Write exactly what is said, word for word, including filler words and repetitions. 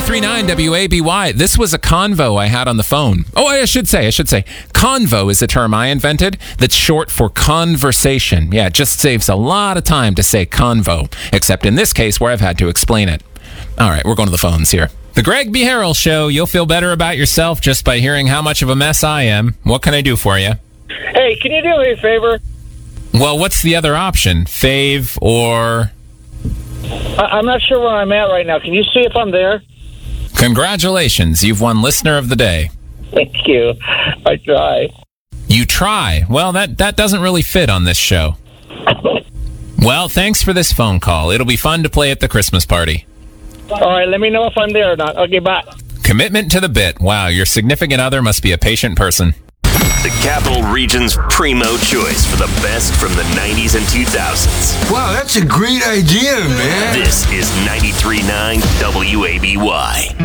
ninety-three point nine W A B Y. This was a convo I had on the phone. Oh, I should say, I should say, convo is a term I invented that's short for conversation. Yeah, it just saves a lot of time to say convo, except in this case where I've had to explain it. All right, we're going to the phones here. The Greg B. Harrell Show. You'll feel better about yourself just by hearing how much of a mess I am. What can I do for you? Hey, can you do me a favor? Well, what's the other option? Fave or... I- I'm not sure where I'm at right now. Can you see if I'm there? Congratulations. You've won Listener of the Day. Thank you. I try. You try. Well, that, that doesn't really fit on this show. Well, thanks for this phone call. It'll be fun to play at the Christmas party. All right, let me know if I'm there or not. Okay, bye. Commitment to the bit. Wow, your significant other must be a patient person. The Capital Region's primo choice for the best from the nineties and two thousands. Wow, that's a great idea, man. This is ninety-three point nine W A B Y.